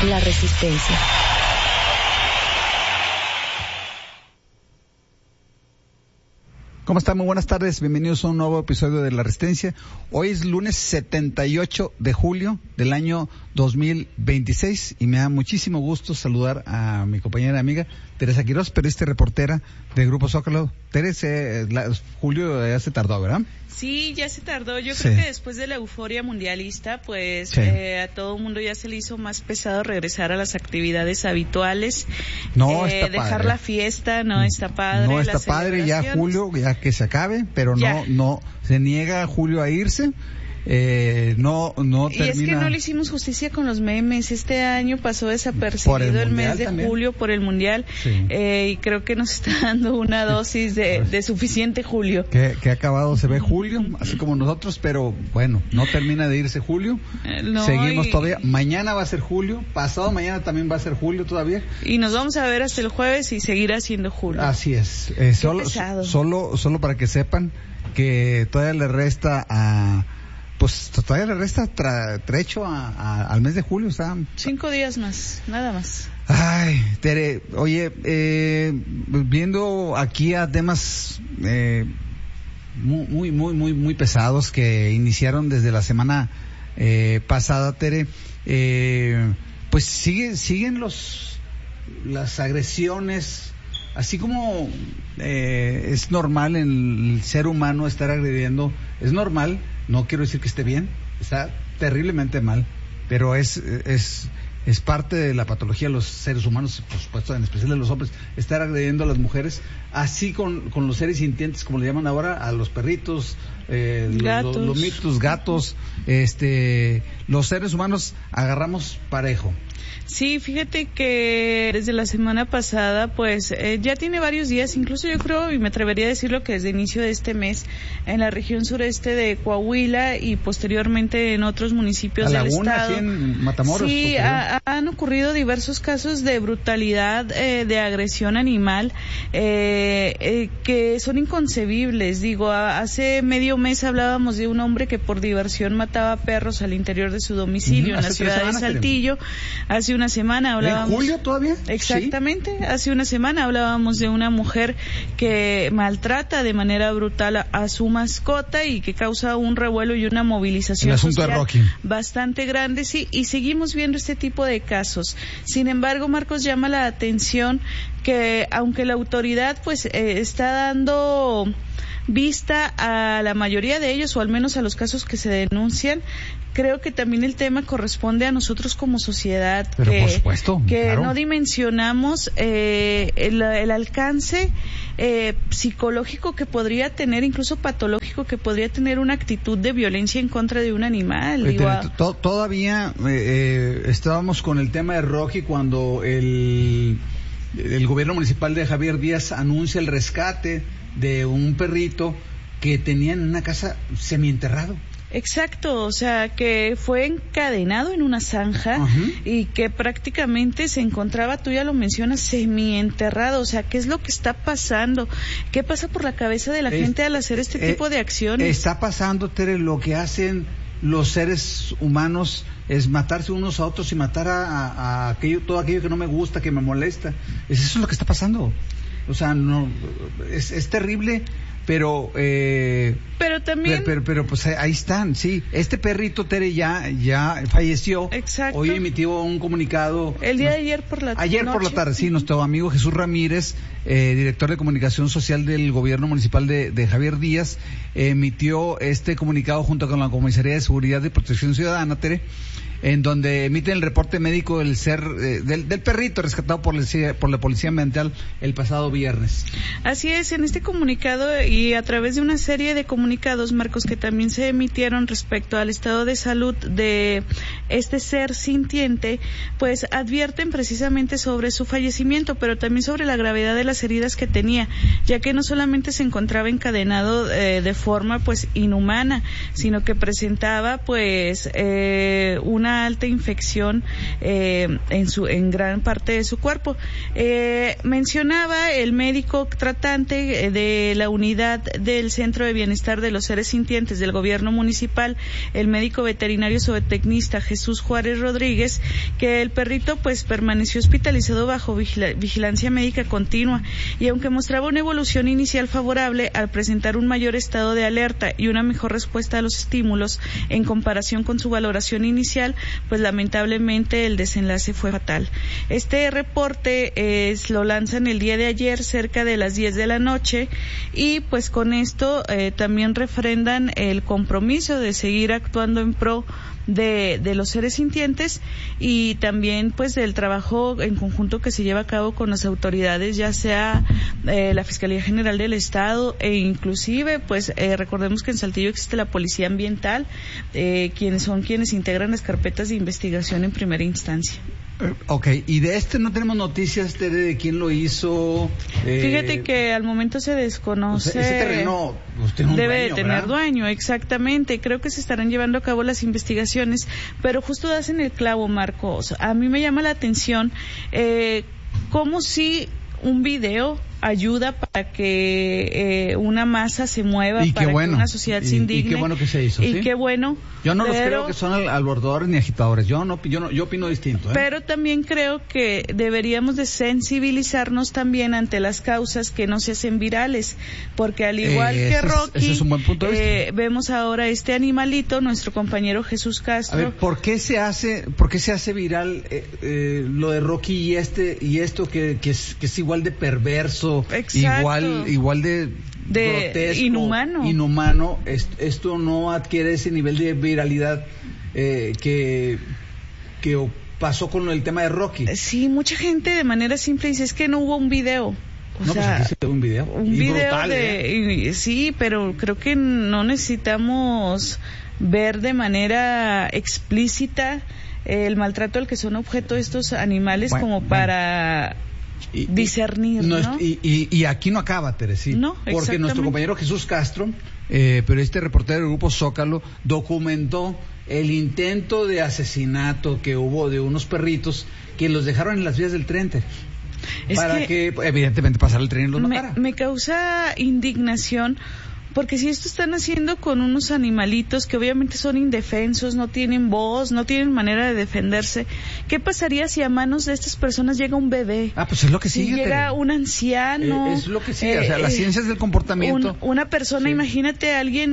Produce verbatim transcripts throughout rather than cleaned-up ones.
La Resistencia. ¿Cómo están? Muy buenas tardes, bienvenidos a un nuevo episodio de La Resistencia. Hoy es lunes setenta y ocho de julio del año dos mil veintiséis y me da muchísimo gusto saludar a mi compañera y amiga Teresa Quiroz, periodista y reportera del Grupo Zócalo. Teresa, eh, la, Julio ya se tardó, ¿verdad? Sí, ya se tardó. Yo sí. creo que después de la euforia mundialista, pues sí. eh, a todo el mundo ya se le hizo más pesado regresar a las actividades habituales. No, eh, está dejar padre. la fiesta, no está padre. No está padre ya Julio, ya que se acabe, pero ya. no, no, se niega Julio a irse. Eh, no, no termina. Y es que no le hicimos justicia con los memes. Este año pasó desapercibido el, el mes de también. julio por el mundial, sí. eh, y creo que nos está dando una dosis de, de suficiente Julio. Que, que acabado se ve Julio, así como nosotros, pero bueno, no termina de irse Julio. Eh, no, Seguimos y... todavía. Mañana va a ser Julio, pasado mañana también va a ser Julio todavía. Y nos vamos a ver hasta el jueves y seguirá siendo Julio. Así es. Eh, solo, solo, solo para que sepan que todavía le resta a Pues todavía le resta tra- trecho a, a, al mes de julio, o sea... Cinco días más, nada más. Ay, Tere, oye, eh, viendo aquí a temas eh, muy, muy, muy, muy pesados que iniciaron desde la semana eh, pasada, Tere, eh, pues sigue, siguen los las agresiones, así como eh, es normal en el ser humano estar agrediendo, es normal. No quiero decir que esté bien, está terriblemente mal, pero es es es parte de la patología de los seres humanos, por supuesto, en especial de los hombres, estar agrediendo a las mujeres, así con, con los seres sintientes, como le llaman ahora, a los perritos, eh, gatos. Los, los mitos, gatos, este, los seres humanos agarramos parejo. Sí, fíjate que desde la semana pasada, pues eh, ya tiene varios días, incluso yo creo, y me atrevería a decirlo, que desde inicio de este mes, en la región sureste de Coahuila y posteriormente en otros municipios ¿La del Laguna, estado. aquí en Matamoros? Sí, ha, han ocurrido diversos casos de brutalidad, eh, de agresión animal, eh, eh, que son inconcebibles. Digo, a, hace medio mes hablábamos de un hombre que por diversión mataba perros al interior de su domicilio, uh-huh. en la ciudad de Saltillo. Hace una semana hablábamos... ¿En julio todavía? Exactamente, ¿sí? Hace una semana hablábamos de una mujer que maltrata de manera brutal a, a su mascota y que causa un revuelo y una movilización El asunto social de Rocky. bastante grande, sí, y seguimos viendo este tipo de casos. Sin embargo, Marcos, llama la atención que aunque la autoridad pues eh, está dando vista a la mayoría de ellos, o al menos a los casos que se denuncian, creo que también el tema corresponde a nosotros como sociedad. Pero que, por supuesto, que claro. no dimensionamos eh, el, el alcance eh, psicológico que podría tener, incluso patológico, que podría tener una actitud de violencia en contra de un animal. Digo, to- todavía eh, eh, estábamos con el tema de Rocky cuando el, el gobierno municipal de Javier Díaz anuncia el rescate de un perrito que tenía en una casa semienterrado. Exacto, o sea, que fue encadenado en una zanja uh-huh. y que prácticamente se encontraba, tú ya lo mencionas, semienterrado. O sea, ¿qué es lo que está pasando? ¿Qué pasa por la cabeza de la es, gente al hacer este eh, tipo de acciones? Está pasando, Tere, lo que hacen los seres humanos es matarse unos a otros y matar a, a, a aquello, todo aquello que no me gusta, que me molesta. Eso es lo que está pasando. O sea, no, es, es terrible, pero eh, pero también pero, pero, pero pues ahí están, sí. Este perrito, Tere, ya ya falleció. Exacto. Hoy emitió un comunicado el día de ayer por la tarde. Ayer noche. por la tarde, sí, nuestro amigo Jesús Ramírez, eh, director de comunicación social del gobierno municipal de, de Javier Díaz, eh, emitió este comunicado junto con la Comisaría de Seguridad y Protección Ciudadana, Tere, en donde emiten el reporte médico del ser eh, del, del perrito rescatado por la, por la Policía Ambiental el pasado viernes. Así es, en este comunicado y a través de una serie de comunicados, Marcos, que también se emitieron respecto al estado de salud de este ser sintiente, pues advierten precisamente sobre su fallecimiento, pero también sobre la gravedad de las heridas que tenía, ya que no solamente se encontraba encadenado eh, de forma pues inhumana, sino que presentaba pues eh, una una alta infección eh, en su en gran parte de su cuerpo. Eh, mencionaba el médico tratante de la unidad del Centro de Bienestar de los Seres Sintientes del gobierno municipal, el médico veterinario zootecnista Jesús Juárez Rodríguez, que el perrito pues permaneció hospitalizado bajo vigila- vigilancia médica continua, y aunque mostraba una evolución inicial favorable al presentar un mayor estado de alerta y una mejor respuesta a los estímulos en comparación con su valoración inicial, pues lamentablemente el desenlace fue fatal. Este reporte es, lo lanzan el día de ayer cerca de las diez de la noche, y pues con esto eh, también refrendan el compromiso de seguir actuando en pro de, de los seres sintientes, y también pues del trabajo en conjunto que se lleva a cabo con las autoridades, ya sea eh, la Fiscalía General del Estado, e inclusive pues eh, recordemos que en Saltillo existe la Policía Ambiental, eh, quienes son quienes integran las carpetas de investigación en primera instancia. Ok, y de este no tenemos noticias, Tere, de quién lo hizo. Eh, Fíjate que al momento se desconoce. O sea, ese terreno pues, tiene un debe dueño, de tener ¿verdad? dueño, exactamente. Creo que se estarán llevando a cabo las investigaciones, pero justo das en el clavo, Marcos. A mí me llama la atención eh, cómo si un video ayuda para que eh, una masa se mueva, y para bueno, que una sociedad y, se indigne. Y qué bueno que se hizo, y ¿sí? qué bueno. Yo no pero, los creo que son alborotadores ni agitadores. Yo no, yo no, yo opino distinto. ¿eh? Pero también creo que deberíamos de sensibilizarnos también ante las causas que no se hacen virales, porque al igual eh, que ese Rocky, es, ese es un buen punto de vista. Eh, vemos ahora este animalito, nuestro compañero Jesús Castro. A ver, ¿por qué se hace, por qué se hace viral eh, eh, lo de Rocky y este y esto que, que es que es igual de perverso, Exacto. igual igual de de grotesco, inhumano. Inhumano, esto, esto no adquiere ese nivel de viralidad eh, que que pasó con el tema de Rocky. Sí, mucha gente de manera simple dice, es que no hubo un video. O no, sea, pues aquí se ve un video. Un y video brutal, de... ¿eh? y, sí, pero creo que no necesitamos ver de manera explícita el maltrato al que son objeto estos animales, bueno, como para... Y, discernir, ¿no? ¿no? Y, y, y aquí no acaba, Teresí. No, porque nuestro compañero Jesús Castro, eh, pero este reportero del grupo Zócalo, documentó el intento de asesinato que hubo de unos perritos que los dejaron en las vías del tren. Es para que, que, evidentemente, pasara el tren y los me, matara. Me causa indignación. Porque si esto están haciendo con unos animalitos que obviamente son indefensos, no tienen voz, no tienen manera de defenderse, ¿qué pasaría si a manos de estas personas llega un bebé? Ah, pues es lo que si sigue. llega Tere. un anciano. Eh, es lo que sigue, eh, o sea, las eh, ciencias del comportamiento. Un, una persona, sí. Imagínate a alguien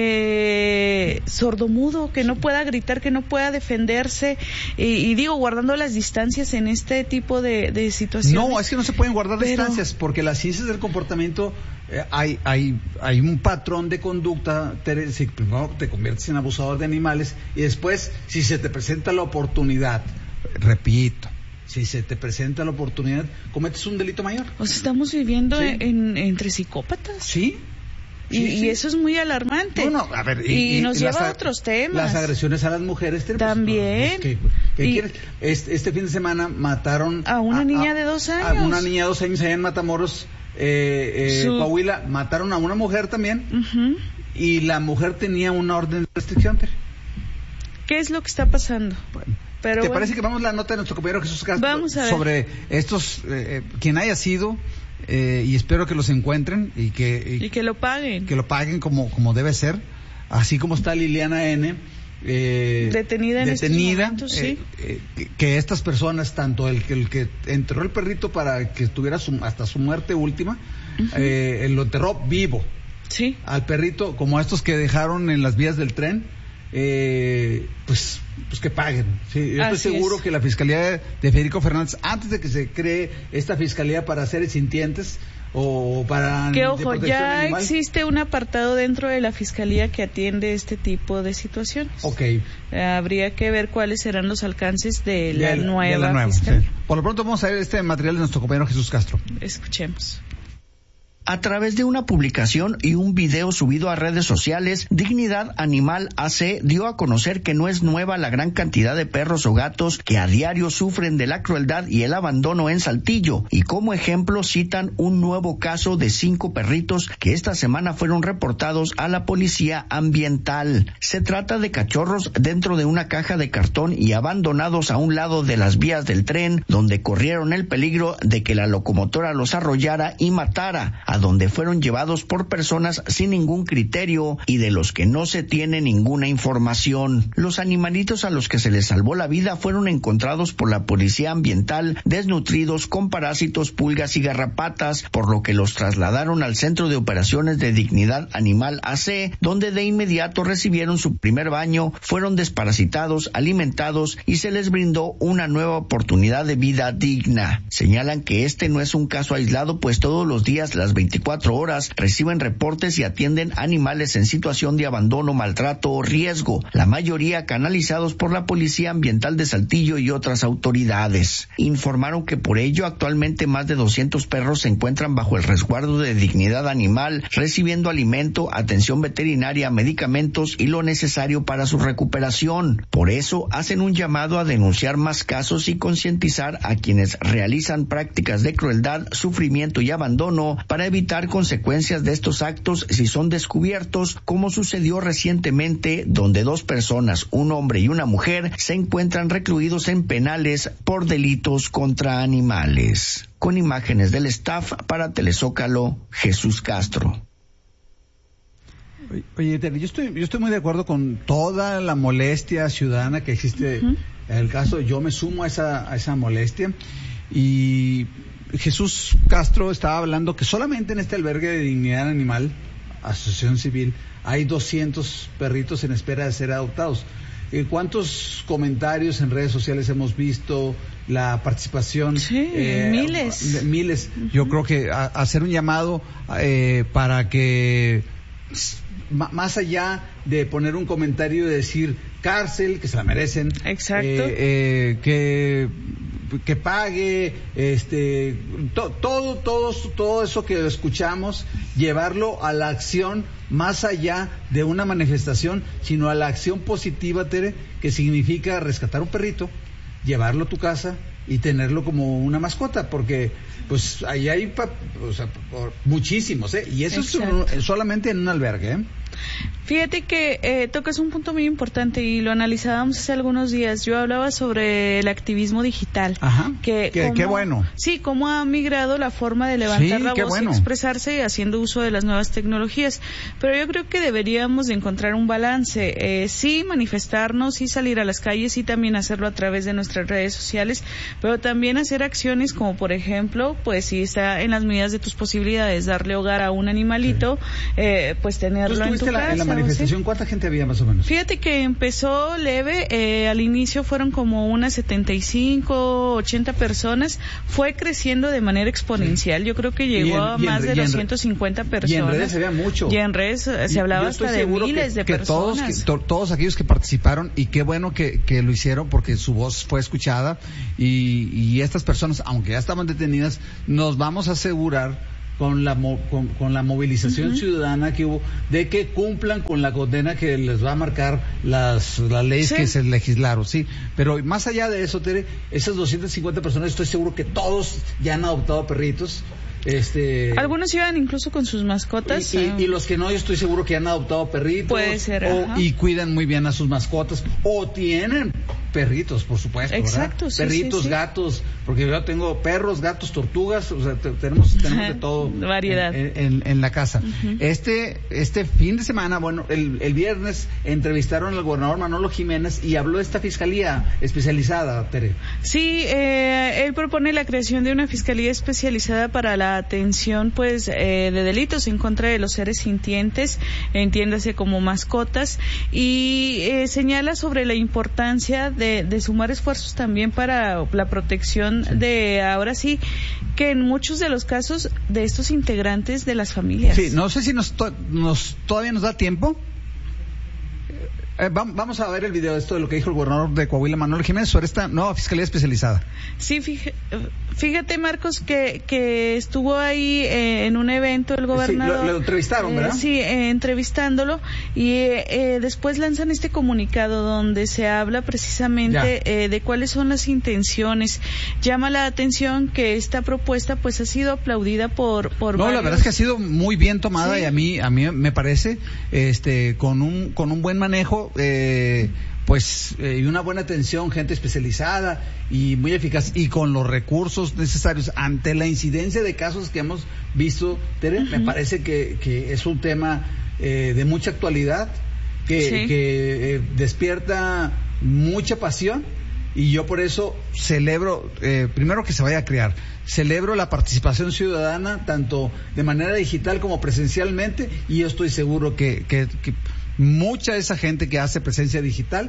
eh, sordomudo, que no pueda gritar, que no pueda defenderse, y, y digo, guardando las distancias en este tipo de, de situaciones. No, es que no se pueden guardar Pero... distancias, porque las ciencias del comportamiento... Eh, hay, hay, hay un patrón de conducta, Tere, si primero te conviertes en abusador de animales y después, si se te presenta la oportunidad, repito, si se te presenta la oportunidad, cometes un delito mayor. O sea, estamos viviendo ¿Sí? en, en, entre psicópatas. Sí. Y, sí, sí. y eso es muy alarmante. Bueno, a ver, y, y, y nos y lleva las, a otros temas. Las agresiones a las mujeres. Tere, también. Pues, ¿qué, qué y, quieres? Este, este fin de semana mataron a una a, niña a, de dos años. A una niña de dos años allá en Matamoros. Eh, eh, Su... Coahuila, mataron a una mujer también, uh-huh. y la mujer tenía una orden de restricción. ¿Qué es lo que está pasando? Bueno, Pero ¿te bueno. parece que vamos a la nota de nuestro compañero Jesús Castro Vamos a ver. sobre estos, eh, quien haya sido, eh, y espero que los encuentren y que, y, y que lo paguen, que lo paguen como, como debe ser, así como está Liliana N. Eh, detenida en detenida, estos momentos, eh, sí. eh, que, que estas personas, tanto el que el que enterró el perrito para que estuviera su, hasta su muerte última, uh-huh. eh, lo enterró vivo, sí, al perrito, como a estos que dejaron en las vías del tren, eh, pues pues que paguen. Sí, yo estoy Así seguro es. que la fiscalía de Federico Fernández, antes de que se cree esta fiscalía para seres sintientes o para que ojo, ya animal. Existe un apartado dentro de la fiscalía que atiende este tipo de situaciones. Okay. Eh, habría que ver cuáles serán los alcances de la, de, nueva, de la nueva fiscalía. Sí. Por lo pronto vamos a ver este material de nuestro compañero Jesús Castro. Escuchemos. A través de una publicación y un video subido a redes sociales, Dignidad Animal A C dio a conocer que no es nueva la gran cantidad de perros o gatos que a diario sufren de la crueldad y el abandono en Saltillo, y como ejemplo citan un nuevo caso de cinco perritos que esta semana fueron reportados a la policía ambiental. Se trata de cachorros dentro de una caja de cartón y abandonados a un lado de las vías del tren, donde corrieron el peligro de que la locomotora los arrollara y matara, a donde fueron llevados por personas sin ningún criterio y de los que no se tiene ninguna información. Los animalitos a los que se les salvó la vida fueron encontrados por la policía ambiental desnutridos con parásitos, pulgas y garrapatas, por lo que los trasladaron al Centro de Operaciones de Dignidad Animal A C, donde de inmediato recibieron su primer baño, fueron desparasitados, alimentados y se les brindó una nueva oportunidad de vida digna. Señalan que este no es un caso aislado, pues todos los días, las veinticuatro horas, reciben reportes y atienden animales en situación de abandono, maltrato o riesgo, la mayoría canalizados por la Policía Ambiental de Saltillo y otras autoridades. Informaron que por ello actualmente más de doscientos perros se encuentran bajo el resguardo de Dignidad Animal, recibiendo alimento, atención veterinaria, medicamentos y lo necesario para su recuperación. Por eso hacen un llamado a denunciar más casos y concientizar a quienes realizan prácticas de crueldad, sufrimiento y abandono para evitar consecuencias de estos actos si son descubiertos, como sucedió recientemente, donde dos personas, un hombre y una mujer, se encuentran recluidos en penales por delitos contra animales. Con imágenes del staff para Telezócalo, Jesús Castro. Oye, Tere, yo estoy, yo estoy muy de acuerdo con toda la molestia ciudadana que existe uh-huh. en el caso. Yo me sumo a esa, a esa molestia. Y Jesús Castro estaba hablando que solamente en este albergue de Dignidad Animal, Asociación Civil, hay doscientos perritos en espera de ser adoptados. ¿Cuántos comentarios en redes sociales hemos visto? La participación. Sí, eh, miles. Miles. Uh-huh. Yo creo que a, hacer un llamado eh, para que, m- más allá de poner un comentario y decir cárcel, que se la merecen. Exacto. Eh, eh, que que pague, este, to, todo, todo, todo eso que escuchamos, llevarlo a la acción más allá de una manifestación, sino a la acción positiva, Tere, que significa rescatar un perrito, llevarlo a tu casa y tenerlo como una mascota, porque pues ahí hay pa, o sea, muchísimos, ¿eh? Y eso Exacto. es un, solamente en un albergue, ¿eh? Fíjate que eh, tocas un punto muy importante y lo analizábamos hace algunos días. Yo hablaba sobre el activismo digital. Ajá, que qué, cómo, qué bueno. Sí, cómo ha migrado la forma de levantar sí, la voz bueno. y expresarse haciendo uso de las nuevas tecnologías. Pero yo creo que deberíamos de encontrar un balance. Eh, sí, manifestarnos, sí salir a las calles, y también hacerlo a través de nuestras redes sociales, pero también hacer acciones como, por ejemplo, pues si está en las medidas de tus posibilidades, darle hogar a un animalito, sí. eh, pues tenerlo en tu la, casa. En la manifestación, ¿sí? ¿Cuánta gente había más o menos? Fíjate que empezó leve, eh, al inicio fueron como unas setenta y cinco, ochenta personas, fue creciendo de manera exponencial, sí. Yo creo que llegó en, a más en, de doscientos cincuenta personas. Y en redes se veía mucho. Y en redes se hablaba hasta de miles que, de que personas. Todos, que to, todos aquellos que participaron, y qué bueno que, que lo hicieron porque su voz fue escuchada, y, y estas personas, aunque ya estaban detenidas, nos vamos a asegurar con la con, con la movilización uh-huh. ciudadana que hubo, de que cumplan con la condena que les va a marcar las, las leyes sí. que se legislaron, sí. Pero más allá de eso, Tere, esas doscientas cincuenta personas, estoy seguro que todos ya han adoptado perritos. Este, algunos iban incluso con sus mascotas. Y, y, y los que no, yo estoy seguro que han adoptado perritos. Puede ser, o, y cuidan muy bien a sus mascotas, o tienen perritos, por supuesto. Exacto, sí, perritos, sí, sí. gatos, porque yo tengo perros, gatos, tortugas, o sea, te, tenemos, tenemos de todo. Variedad. En, en, en la casa. Uh-huh. Este, este fin de semana, bueno, el, el viernes entrevistaron al gobernador Manolo Jiménez y habló de esta fiscalía especializada, Tere. Sí, eh, él propone la creación de una fiscalía especializada para la atención, pues, eh, de delitos en contra de los seres sintientes, entiéndase como mascotas, y eh, señala sobre la importancia de, de sumar esfuerzos también para la protección sí. de, ahora sí, que en muchos de los casos de estos integrantes de las familias. Sí, no sé si nos, to- nos todavía nos da tiempo. Eh, vamos a ver el video de esto de lo que dijo el gobernador de Coahuila, Manuel Jiménez, sobre esta nueva fiscalía especializada. Sí, fíjate, Marcos, que, que estuvo ahí eh, en un evento el gobernador. Sí, lo, lo entrevistaron, ¿verdad? Eh, sí, eh, entrevistándolo, y eh, después lanzan este comunicado donde se habla precisamente eh, de cuáles son las intenciones. Llama la atención que esta propuesta pues ha sido aplaudida por por No, varios... la verdad es que ha sido muy bien tomada, sí. y a mí a mí me parece este con un con un buen manejo, eh, pues eh, y una buena atención, gente especializada y muy eficaz, y con los recursos necesarios ante la incidencia de casos que hemos visto, Tere. Uh-huh. Me parece que, que es un tema eh, de mucha actualidad, que, sí. que eh, despierta mucha pasión, y yo por eso celebro, eh, primero que se vaya a crear, celebro la participación ciudadana, tanto de manera digital como presencialmente, y yo estoy seguro que, que, que mucha de esa gente que hace presencia digital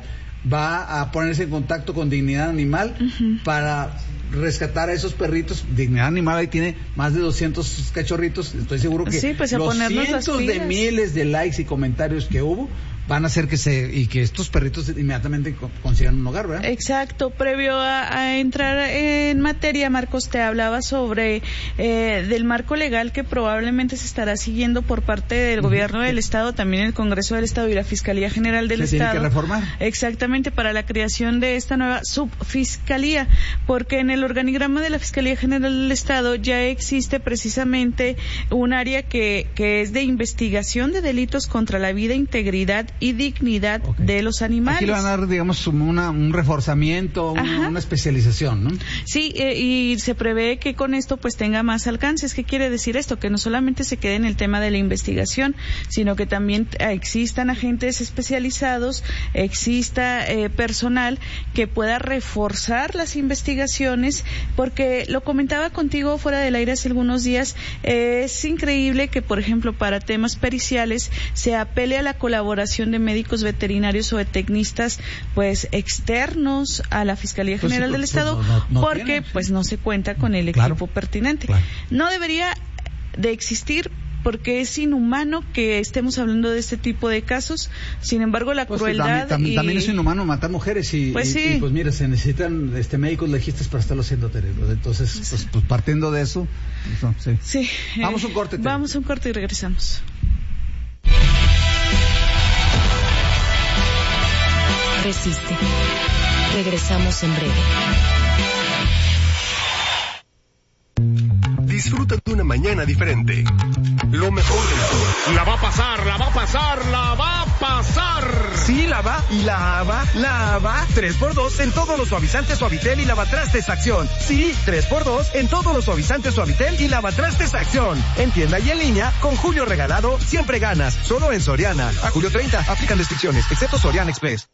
va a ponerse en contacto con Dignidad Animal, uh-huh, para rescatar a esos perritos. Dignidad Animal ahí tiene más de doscientos cachorritos. Estoy seguro que sí, pues los cientos de miles de likes y comentarios que hubo van a hacer que se y que estos perritos inmediatamente consigan un hogar, ¿verdad? Exacto. Previo a, a entrar en materia, Marcos, te hablaba sobre eh, del marco legal que probablemente se estará siguiendo por parte del uh-huh. gobierno del Estado, también el Congreso del Estado y la Fiscalía General del ¿Se Estado. Tiene que reformar? Exactamente, para la creación de esta nueva subfiscalía, porque en el organigrama de la Fiscalía General del Estado ya existe precisamente un área que, que es de investigación de delitos contra la vida, integridad y dignidad okay. de los animales. Aquí le van a dar, digamos, una, un reforzamiento, una, una especialización, ¿no? Sí, eh, y se prevé que con esto pues tenga más alcances. ¿Qué quiere decir esto? Que no solamente se quede en el tema de la investigación, sino que también existan agentes especializados, exista eh, personal que pueda reforzar las investigaciones, porque lo comentaba contigo fuera del aire hace algunos días, eh, es increíble que, por ejemplo, para temas periciales se apele a la colaboración de médicos veterinarios o de tecnistas pues externos a la Fiscalía pues General sí, del pues, Estado, no, no, no porque tiene, sí. pues no se cuenta con el claro. equipo pertinente. Claro. No debería de existir, porque es inhumano que estemos hablando de este tipo de casos. Sin embargo, la pues crueldad también, y... también es inhumano matar mujeres y pues, y, sí. y pues mire, se necesitan este médicos legistas para estarlo haciendo, Tere. Entonces, pues, pues partiendo de eso, eso sí. sí. Vamos a un corte, Tere. Vamos a un corte y regresamos. Resiste. Regresamos en breve. Disfruta de una mañana diferente. Lo mejor del sol. La va a pasar, la va a pasar, la va a pasar. Sí, la va y la va, la va. tres por dos en todos los suavizantes Suavitel y lavatrastes Acción. Sí, tres por dos en todos los suavizantes Suavitel y lavatrastes Acción. En tienda y en línea, con Julio Regalado, siempre ganas. Solo en Soriana. A julio treinta, aplican restricciones, excepto Soriana Express.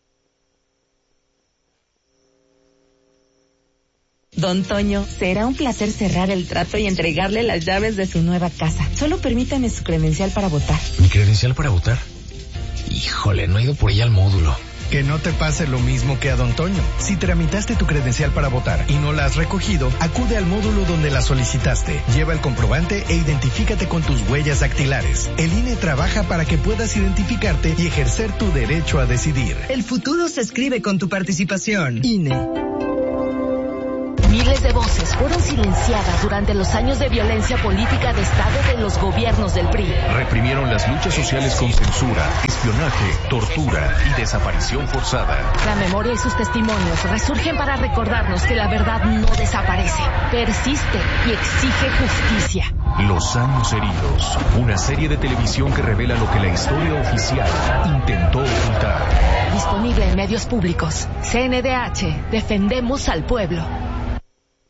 Don Toño, será un placer cerrar el trato y entregarle las llaves de su nueva casa. Solo permítame su credencial para votar. ¿Mi credencial para votar? Híjole, no he ido por ella al módulo. Que no te pase lo mismo que a Don Toño. Si tramitaste tu credencial para votar y no la has recogido, acude al módulo donde la solicitaste. Lleva el comprobante e identifícate con tus huellas dactilares. El I N E trabaja para que puedas identificarte y ejercer tu derecho a decidir. El futuro se escribe con tu participación. I N E. Miles de voces fueron silenciadas durante los años de violencia política de Estado de los gobiernos del P R I. Reprimieron las luchas sociales con censura, espionaje, tortura y desaparición forzada. La memoria y sus testimonios resurgen para recordarnos que la verdad no desaparece, persiste y exige justicia. Los años heridos, una serie de televisión que revela lo que la historia oficial intentó ocultar. Disponible en medios públicos. C N D H, defendemos al pueblo.